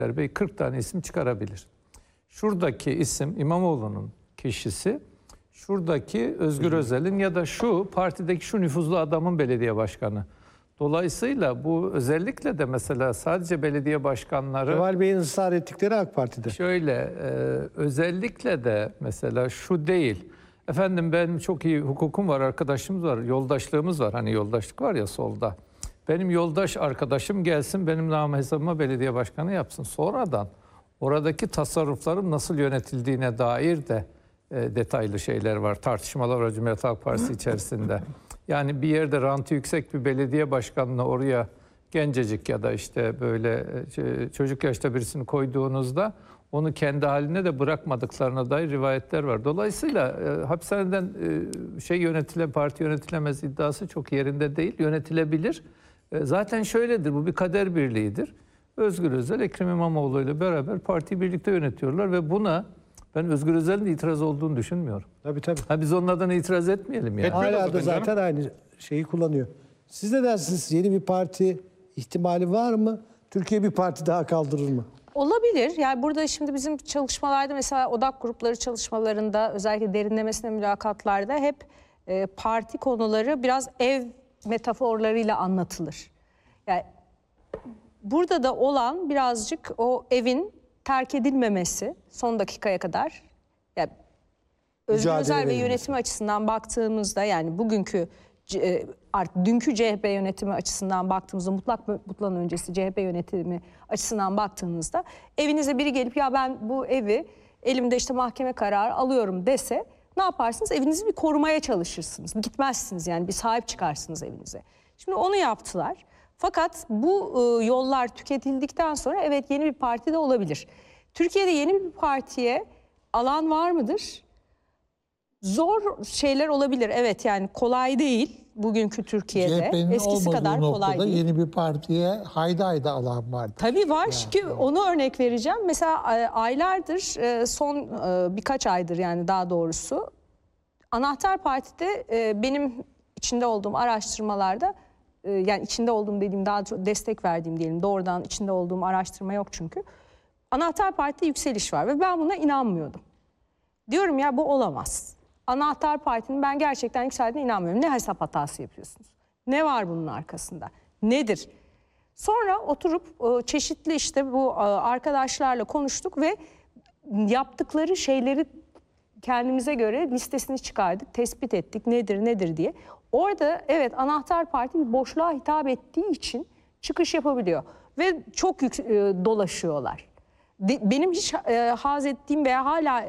Bey 40 tane isim çıkarabilir. Şuradaki isim İmamoğlu'nun kişisi, şuradaki Özgür Özel'in ya da şu partideki şu nüfuzlu adamın belediye başkanı. Dolayısıyla bu özellikle de mesela sadece belediye başkanları... Kemal Bey'in ısrar ettikleri AK Parti'de. Şöyle özellikle de mesela şu değil. Efendim benim çok iyi hukukum var, arkadaşımız var, yoldaşlığımız var. Hani yoldaşlık var ya solda. Benim yoldaş arkadaşım gelsin benim namı hesabıma belediye başkanı yapsın. Sonradan oradaki tasarrufların nasıl yönetildiğine dair de detaylı şeyler var. Tartışmalar var Cumhuriyet Halk Partisi içerisinde. Yani bir yerde rantı yüksek bir belediye başkanını oraya gencecik ya da işte böyle çocuk yaşta birisini koyduğunuzda onu kendi haline de bırakmadıklarına dair rivayetler var. Dolayısıyla hapishaneden parti yönetilemez iddiası çok yerinde değil. Yönetilebilir. Zaten şöyledir, bu bir kader birliğidir. Özgür Özel, Ekrem İmamoğlu ile beraber partiyi birlikte yönetiyorlar ve buna ben Özgür Özel'in de itiraz olduğunu düşünmüyorum. Tabii. Biz onlardan itiraz etmeyelim yani. Hala da zaten aynı şeyi kullanıyor. Siz ne dersiniz? Yeni bir parti ihtimali var mı? Türkiye bir parti daha kaldırır mı? Olabilir. Yani burada şimdi bizim çalışmalarda mesela odak grupları çalışmalarında özellikle derinlemesine mülakatlarda hep parti konuları biraz ev metaforlarıyla anlatılır. Yani burada da olan birazcık o evin terk edilmemesi son dakikaya kadar. Yani Özgür Özel ve yönetimi açısından baktığımızda yani bugünkü dünkü CHP yönetimi açısından baktığımızda mutlak öncesi CHP yönetimi açısından baktığınızda evinize biri gelip ya ben bu evi elimde işte mahkeme kararı alıyorum dese ne yaparsınız? Evinizi bir korumaya çalışırsınız. Gitmezsiniz yani bir sahip çıkarsınız evinize. Şimdi onu yaptılar. Fakat bu yollar tüketildikten sonra evet yeni bir parti de olabilir. Türkiye'de yeni bir partiye alan var mıdır? Zor şeyler olabilir. Evet yani kolay değil bugünkü Türkiye'de. Eskisi kadar kolay değil. Yeni bir partiye hayda alan vardır. Tabii var çünkü onu örnek vereceğim. Mesela aylardır son birkaç aydır yani daha doğrusu Anahtar Parti'de benim içinde olduğum araştırmalarda yani içinde olduğum dediğim daha çok destek verdiğim diyelim doğrudan içinde olduğum araştırma yok çünkü. Anahtar Parti'de yükseliş var ve ben buna inanmıyordum. Diyorum ya bu olamaz. Anahtar Parti'nin ben gerçekten yükseldiğine inanmıyorum. Ne hesap hatası yapıyorsunuz? Ne var bunun arkasında? Nedir? Sonra oturup çeşitli işte bu arkadaşlarla konuştuk ve yaptıkları şeyleri kendimize göre listesini çıkardık, tespit ettik nedir diye. Orada evet Anahtar Parti bir boşluğa hitap ettiği için çıkış yapabiliyor ve çok dolaşıyorlar. Benim hiç haz ettiğim veya hala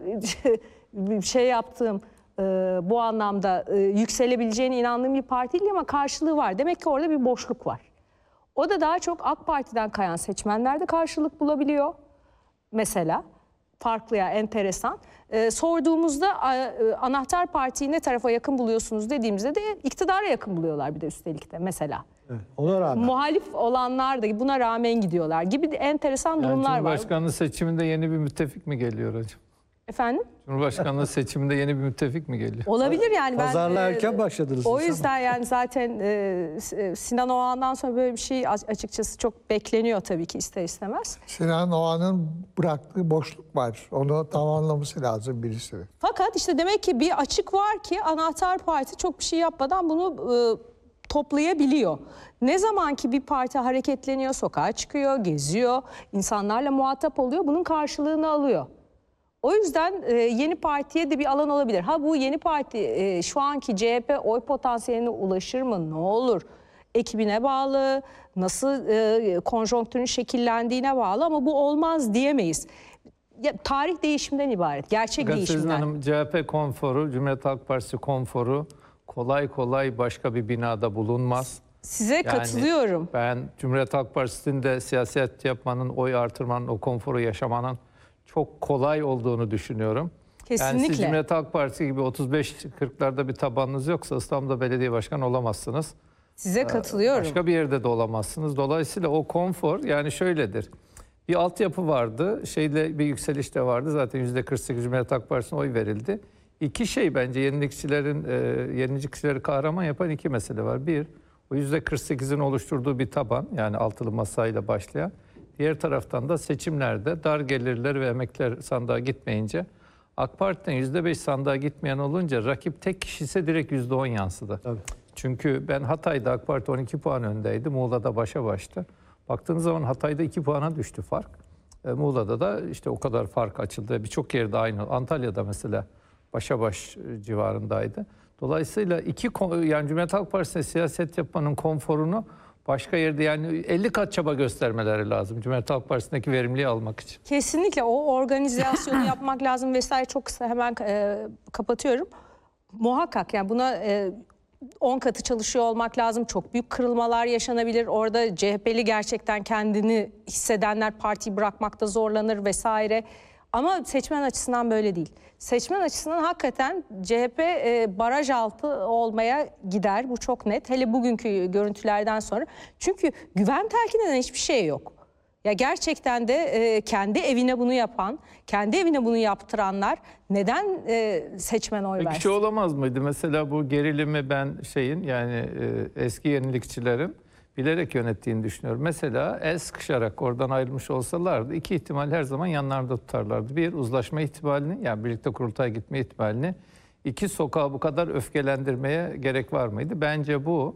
yaptığım bu anlamda yükselebileceğine inandığım bir parti değil ama karşılığı var. Demek ki orada bir boşluk var. O da daha çok AK Parti'den kayan seçmenlerde karşılık bulabiliyor. Mesela farklı ya enteresan. Sorduğumuzda Anahtar Parti'yi ne tarafa yakın buluyorsunuz dediğimizde de iktidara yakın buluyorlar bir de üstelik de mesela. Evet, ona rağmen. Muhalif olanlar da buna rağmen gidiyorlar gibi enteresan durumlar var. Cumhurbaşkanlığı seçiminde yeni bir müttefik mi geliyor hocam? Efendim? Cumhurbaşkanlığı seçiminde yeni bir müttefik mi geliyor? Olabilir yani. Pazarla erken başladınız. O yüzden yani zaten Sinan Oğan'dan sonra böyle bir şey açıkçası çok bekleniyor tabii ki ister istemez. Sinan Oğan'ın bıraktığı boşluk var. Onu tamamlaması lazım birisi. Fakat işte demek ki bir açık var ki Anahtar Parti çok bir şey yapmadan bunu toplayabiliyor. Ne zaman ki bir parti hareketleniyor, sokağa çıkıyor, geziyor, insanlarla muhatap oluyor, bunun karşılığını alıyor. O yüzden yeni partiye de bir alan olabilir. Bu yeni parti şu anki CHP oy potansiyeline ulaşır mı? Ne olur? Ekibine bağlı, nasıl konjonktürün şekillendiğine bağlı ama bu olmaz diyemeyiz. Ya, tarih değişimden ibaret, gerçek değişimden. Hanım, CHP konforu, Cumhuriyet Halk Partisi konforu kolay kolay başka bir binada bulunmaz. Size katılıyorum. Ben Cumhuriyet Halk Partisi'nin de siyaset yapmanın, oy artırmanın, o konforu yaşamanın çok kolay olduğunu düşünüyorum. Kesinlikle. Yani siz Cumhuriyet Halk Partisi gibi 35-40'larda bir tabanınız yoksa İstanbul'da belediye başkanı olamazsınız. Size katılıyorum. Başka bir yerde de olamazsınız. Dolayısıyla o konfor yani şöyledir. Bir altyapı vardı, bir yükseliş de vardı. Zaten %48 Cumhuriyet Halk Partisi'ne oy verildi. İki şey bence yenilikçileri kahraman yapan iki mesele var. Bir, o %48'in oluşturduğu bir taban yani altılı masayla başlayan. Diğer taraftan da seçimlerde dar gelirler ve emekliler sandığa gitmeyince AK Parti'den %5 sandığa gitmeyen olunca rakip tek kişi ise direkt %10 yansıdı. Tabii. Çünkü ben Hatay'da AK Parti 12 puan öndeydi. Muğla'da başa baştı. Baktığınız zaman Hatay'da 2 puana düştü fark. Muğla'da da işte o kadar fark açıldı. Birçok yerde aynı. Antalya'da mesela başa baş civarındaydı. Dolayısıyla yani Cumhuriyet Halk Partisi'ne siyaset yapmanın konforunu başka yerde yani 50 kat çaba göstermeleri lazım Cumhuriyet Halk Partisi'ndeki verimliliği almak için. Kesinlikle o organizasyonu yapmak lazım vesaire, çok kısa hemen kapatıyorum. Muhakkak yani buna 10 katı çalışıyor olmak lazım. Çok büyük kırılmalar yaşanabilir. Orada CHP'li gerçekten kendini hissedenler partiyi bırakmakta zorlanır vesaire. Ama seçmen açısından böyle değil. Seçmen açısından hakikaten CHP baraj altı olmaya gider. Bu çok net. Hele bugünkü görüntülerden sonra. Çünkü güven telkin eden hiçbir şey yok. Ya gerçekten de kendi evine bunu yapan, kendi evine bunu yaptıranlar neden seçmen oy Peki versin? şey olamaz mıydı? Mesela bu gerilimi ben yani eski yenilikçilerin bilerek yönettiğini düşünüyorum. Mesela el sıkışarak oradan ayrılmış olsalardı iki ihtimal her zaman yanlarında tutarlardı. Bir, uzlaşma ihtimalini, yani birlikte kurultaya gitme ihtimalini. İki, sokağı bu kadar öfkelendirmeye gerek var mıydı? Bence bu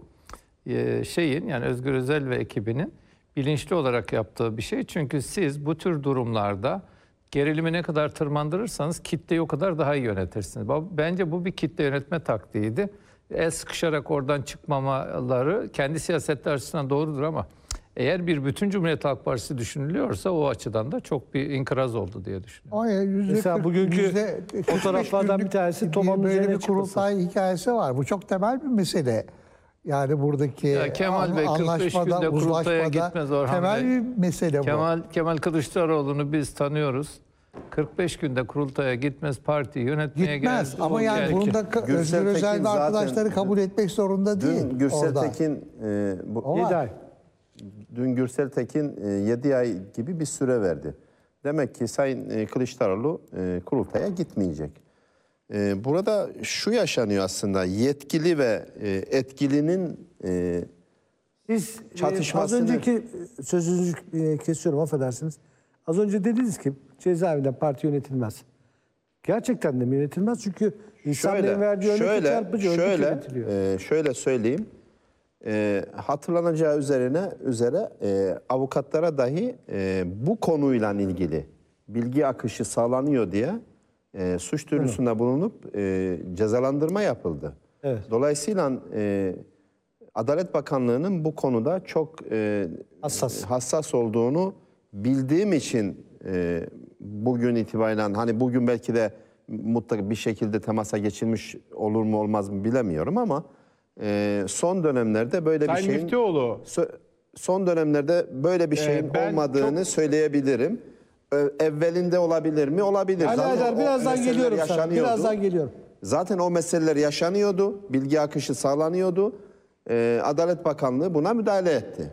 yani Özgür Özel ve ekibinin bilinçli olarak yaptığı bir şey. Çünkü siz bu tür durumlarda gerilimi ne kadar tırmandırırsanız kitleyi o kadar daha iyi yönetirsiniz. Bence bu bir kitle yönetme taktiğiydi. El sıkışarak oradan çıkmamaları kendi siyasetler açısından doğrudur ama eğer bir bütün Cumhuriyet Halk Partisi düşünülüyorsa o açıdan da çok bir inkılaz oldu diye düşünüyorum. Ama Mesela bugünkü fotoğraflardan bir tanesi Toma'nın böyle üzerine bir kurultay hikayesi var. Bu çok temel bir mesele. Yani buradaki Ya Kemal Bey 45 günde anlaşmada, kurultaya uzlaşmada gitmez Orhan temel Bey. bir mesele bu. Kemal Kılıçdaroğlu'nu biz tanıyoruz. 45 günde kurultaya gitmez, partiyi yönetmeye Gitmez geldi. ama yani Belki. bunu da Özgür Özel Tekin ve arkadaşları zaten kabul etmek zorunda değil. Dün Gürsel orada. Tekin O var. 7 ay. dün Gürsel Tekin 7 ay gibi bir süre verdi. Demek ki Sayın Kılıçdaroğlu kurultaya gitmeyecek. Burada şu yaşanıyor aslında, yetkili ve etkilinin Siz az çatışmasını- önceki sözünüzü kesiyorum, affedersiniz. Az önce dediniz ki cezaevinde parti yönetilmez. Gerçekten de mi yönetilmez? Çünkü insanların verdiği örnek çarpıcı, örnek yönetiliyor. şöyle söyleyeyim. Hatırlanacağı üzere avukatlara dahi bu konuyla ilgili bilgi akışı sağlanıyor diye suç duyurusunda bulunup cezalandırma yapıldı. Evet. Dolayısıyla Adalet Bakanlığı'nın bu konuda çok hassas olduğunu bildiğim için bugün itibariyle, hani bugün belki de mutlaka bir şekilde temasa geçilmiş olur mu olmaz mı bilemiyorum ama son dönemlerde böyle bir Sayın şeyin Müftüoğlu, son dönemlerde böyle bir şeyin ben olmadığını söyleyebilirim. Evvelinde olabilir mi? Olabilir. Ali Zaten Aydar, o birazdan meseleler geliyorum sana. yaşanıyordu. Birazdan geliyorum. Zaten o meseleler yaşanıyordu. Bilgi akışı sağlanıyordu. Adalet Bakanlığı buna müdahale etti.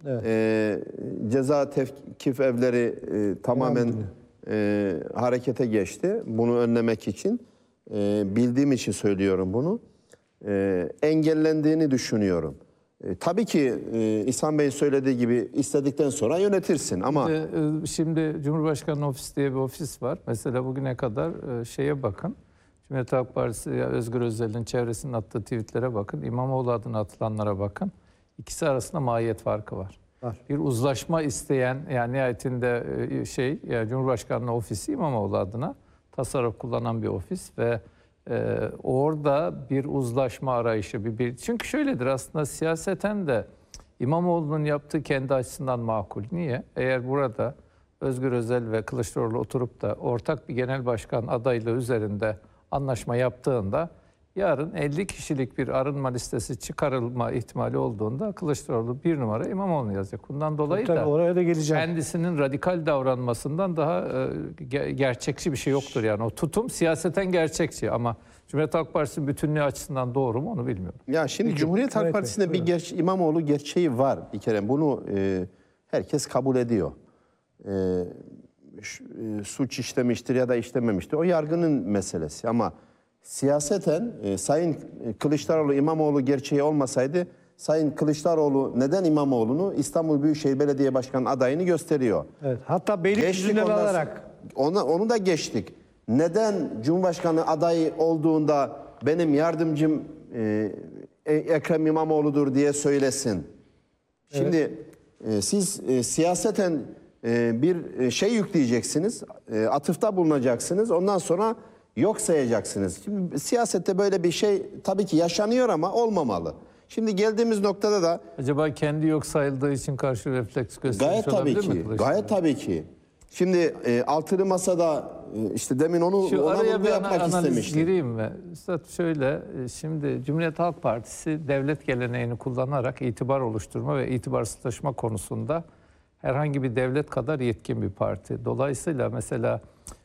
Ceza tevkif evleri tamamen harekete geçti. Bunu önlemek için. Bildiğim için söylüyorum bunu. Engellendiğini düşünüyorum. Tabii ki İhsan Bey'in söylediği gibi istedikten sonra yönetirsin ama Şimdi Cumhurbaşkanı Ofisi diye bir ofis var. Mesela bugüne kadar şeye bakın. Cumhuriyet Halk Partisi Özgür Özel'in çevresinin attığı tweetlere bakın. İmamoğlu adına atılanlara bakın. İkisi arasında mahiyet farkı var. Bir uzlaşma isteyen, yani nihayetinde yani Cumhurbaşkanlığı Ofisi İmamoğlu adına tasarruf kullanan bir ofis ve orada bir uzlaşma arayışı çünkü şöyledir aslında, siyaseten de İmamoğlu'nun yaptığı kendi açısından makul. Niye? Eğer burada Özgür Özel ve Kılıçdaroğlu oturup da ortak bir genel başkan adaylığı üzerinde anlaşma yaptığında yarın 50 kişilik bir arınma listesi çıkarılma ihtimali olduğunda Kılıçdaroğlu 1 numara İmamoğlu'nu yazacak. Bundan dolayı Tabii, da oraya da geleceğim. kendisinin radikal davranmasından daha gerçekçi bir şey yoktur. Yani o tutum siyaseten gerçekçi ama Cumhuriyet Halk Partisi bütünlüğü açısından doğru mu onu bilmiyorum. ya şimdi Cumhuriyet Halk Evet, Partisi'nde bir İmamoğlu gerçeği var bir kere. Bunu herkes kabul ediyor. Suç işlemiştir ya da işlememiştir. O yargının meselesi ama siyaseten Sayın Kılıçdaroğlu İmamoğlu gerçeği olmasaydı Sayın Kılıçdaroğlu neden İmamoğlu'nu İstanbul Büyükşehir Belediye Başkanı adayını gösteriyor. Evet. Hatta Beylikdüzü'nden alarak. Onu da geçtik. Neden Cumhurbaşkanı adayı olduğunda benim yardımcım Ekrem İmamoğlu'dur diye söylesin. Şimdi siz siyaseten bir şey yükleyeceksiniz, atıfta bulunacaksınız. Ondan sonra yok sayacaksınız. Şimdi siyasette böyle bir şey tabii ki yaşanıyor ama olmamalı. Şimdi geldiğimiz noktada da Acaba kendi yok sayıldığı için karşı refleks göstermiş gayet tabii olabilir mi ki, Kılıçdaroğlu? gayet tabii ki. Şimdi altılı masada işte demin ona Araya vurgu bir yapmak analiz istemiştim. gireyim mi? Üstad şöyle, şimdi Cumhuriyet Halk Partisi devlet geleneğini kullanarak itibar oluşturma ve itibarsızlaşma konusunda herhangi bir devlet kadar yetkin bir parti. Dolayısıyla mesela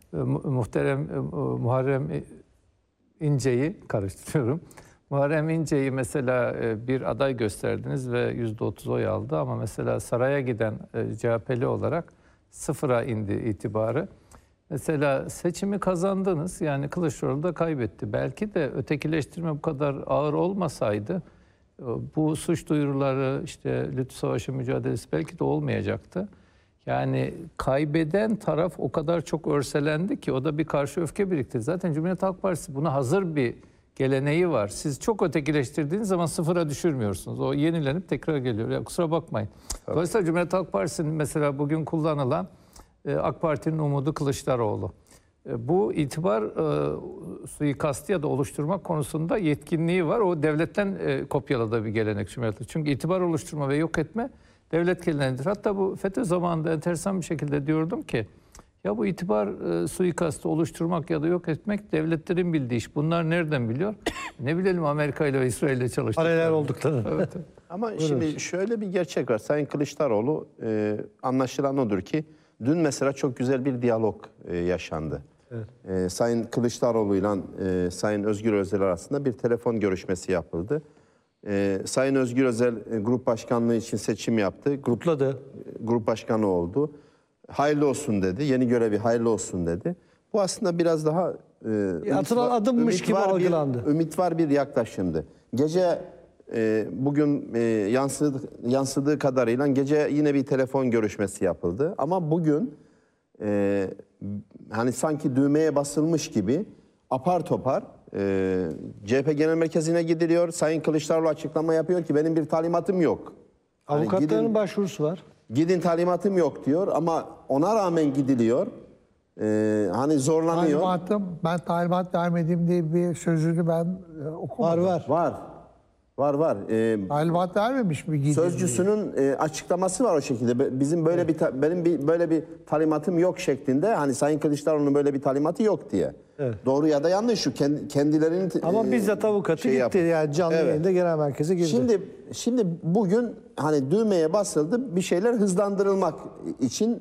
Muharrem İnce'yi karıştırıyorum. Muharrem İnce'yi mesela bir aday gösterdiniz ve %30 oy aldı ama mesela saraya giden CHP'li olarak sıfıra indi itibarı. Mesela seçimi kazandınız, yani Kılıçdaroğlu da kaybetti. Belki de ötekileştirme bu kadar ağır olmasaydı bu suç duyuruları, işte Lütfü Savaşı mücadelesi belki de olmayacaktı. Yani kaybeden taraf o kadar çok örselendi ki o da bir karşı öfke biriktirdi. Zaten Cumhuriyet Halk Partisi buna hazır bir geleneği var. Siz çok ötekileştirdiğiniz zaman sıfıra düşürmüyorsunuz. O yenilenip tekrar geliyor. Ya kusura bakmayın. Dolayısıyla Cumhuriyet Halk Partisi'nin mesela bugün kullanılan AK Parti'nin umudu Kılıçdaroğlu. Bu itibar suikastı ya da oluşturmak konusunda yetkinliği var. O devletten kopyaladığı bir gelenek Cumhuriyet'te. Çünkü itibar oluşturma ve yok etme devlet geleneğidir. Hatta bu FETÖ zamanında enteresan bir şekilde diyordum ki ya bu itibar suikastı oluşturmak ya da yok etmek devletlerin bildiği iş. Bunlar nereden biliyor? Ne bilelim Amerika ile ve İsrail ile çalıştık. Paralel olduklarını. Evet. Ama şimdi şöyle bir gerçek var. Sayın Kılıçdaroğlu anlaşılan odur ki dün mesela çok güzel bir diyalog yaşandı. Evet. Sayın Kılıçdaroğlu ile Sayın Özgür Özel arasında bir telefon görüşmesi yapıldı. Sayın Özgür Özel grup başkanlığı için seçim yaptı. Kutladı. Grup başkanı oldu. Hayırlı olsun dedi. Yeni görevi hayırlı olsun dedi. Bu aslında biraz daha atılan adımmış gibi algılandı. Ümit var bir yaklaşımdı. Gece bugün yansıdığı kadarıyla gece yine bir telefon görüşmesi yapıldı. Ama bugün hani sanki düğmeye basılmış gibi apar topar CHP Genel Merkezi'ne gidiliyor. Sayın Kılıçdaroğlu açıklama yapıyor ki benim bir talimatım yok. Avukatların başvurusu var. Gidin talimatım yok diyor ama ona rağmen gidiliyor. Hani zorlanıyor. Ben talimat vermedim diye bir sözünü ben okumadım. Var. Talimat vermemiş mi? Sözcüsünün açıklaması var o şekilde. Bizim böyle böyle bir talimatım yok şeklinde. Hani Sayın Kılıçdaroğlu'nun böyle bir talimatı yok diye. Evet. Doğru ya da yanlış şu kendilerinin ama bizzat avukatı gitti yani canlı yayında genel merkeze girdi. Şimdi bugün hani düğmeye basıldı, bir şeyler hızlandırılmak için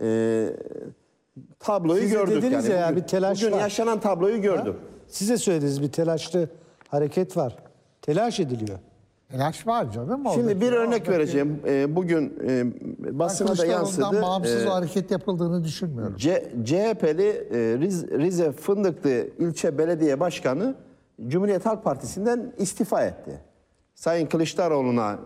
tabloyu Siz gördük dediniz yani. Ya, bir telaş bugün var. yaşanan tabloyu gördük. Size söylediniz, bir telaşlı hareket var. Telaş ediliyor. Telaş var canım. Şimdi bir örnek vereceğim. Bugün basına da yansıdı. Bağımsız hareket yapıldığını düşünmüyorum. CHP'li Rize Fındıklı ilçe belediye başkanı Cumhuriyet Halk Partisi'nden istifa etti. Sayın Kılıçdaroğlu'na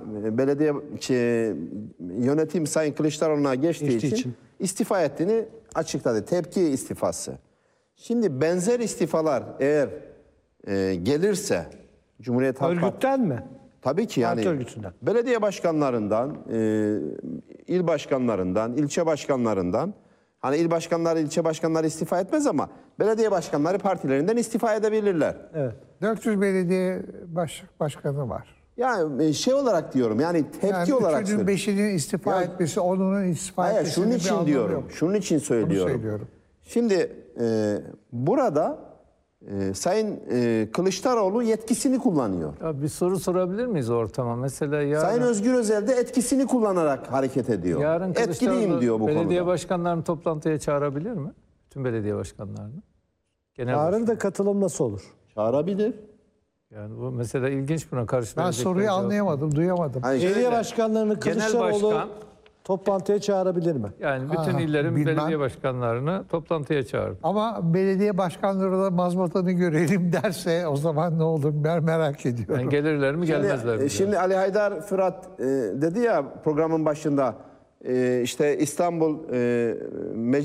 yönetim Sayın Kılıçdaroğlu'na geçtiği için istifa ettiğini açıkladı. Tepki istifası. Şimdi benzer istifalar eğer gelirse Cumhuriyet Halk Partisi... Örgütten mi? Tabii ki yani belediye başkanlarından, il başkanlarından, ilçe başkanlarından, hani il başkanları, ilçe başkanları istifa etmez ama belediye başkanları partilerinden istifa edebilirler. Evet. 400 belediye başkanı var. Yani şey olarak diyorum, yani tepki olarak. Yani 3'ünün 5'inin istifa etmesi, onunun istifa etmesinin şunun için diyorum, yok. Şunun için söylüyorum. Şimdi burada Sayın Kılıçdaroğlu yetkisini kullanıyor. Ya bir soru sorabilir miyiz ortama? Mesela yarın, Sayın Özgür Özel de etkisini kullanarak hareket ediyor. Yarın etkiliyim diyor bu konuda. Belediye başkanlarını toplantıya çağırabilir mi? Tüm belediye başkanlarını. Çağırır da katılım nasıl olur? Çağırabilir. Yani bu mesela ilginç, buna karşı ben soruyu anlayamadım, duyamadım. Belediye başkanlarını Kılıçdaroğlu toplantıya çağırabilir mi? Yani bütün illerin bilmem. belediye başkanlarını toplantıya çağırdı. Ama belediye başkanları da mazbatanı görelim derse o zaman ne olur ben merak ediyorum. Yani gelirler mi gelmezler mi? Şimdi Ali Haydar Fırat dedi ya programın başında işte İstanbul Meclis